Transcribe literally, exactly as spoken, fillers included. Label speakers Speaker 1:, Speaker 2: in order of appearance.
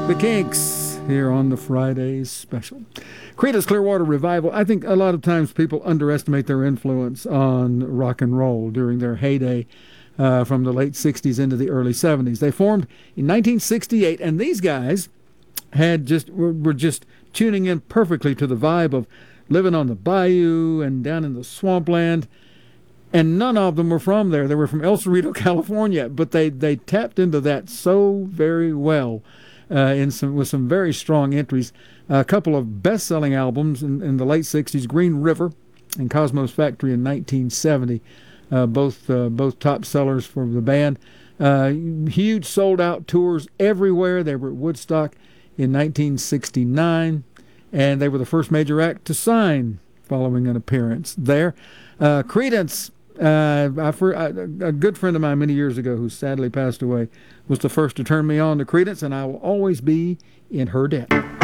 Speaker 1: The Kinks here on the Fridays special. Creedence Clearwater Revival. I think a lot of times people underestimate their influence on rock and roll during their heyday uh, from the late sixties into the early seventies. They formed in nineteen sixty-eight, and these guys had just were, were just tuning in perfectly to the vibe of living on the bayou and down in the swampland. And none of them were from there. They were from El Cerrito, California, but they, they tapped into that so very well uh, in some with some very strong entries. A couple of best-selling albums in, in the late sixties, Green River and Cosmos Factory in nineteen seventy, uh, both uh, both top sellers for the band. Uh, huge sold-out tours everywhere. They were at Woodstock in nineteen sixty-nine, and they were the first major act to sign following an appearance there. Uh, Creedence, uh, I, for, I, a good friend of mine many years ago who sadly passed away, was the first to turn me on to Creedence, and I will always be in her debt.